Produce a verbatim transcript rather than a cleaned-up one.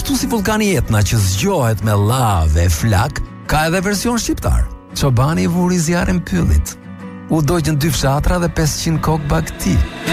Ashtu si vulkani Etna që zgjohet me lavë e flak, ka edhe version shqiptar. Çobani i vuri zjarrin pyllit. U dogjën dy fshatra dhe pesëqind kokë bagti.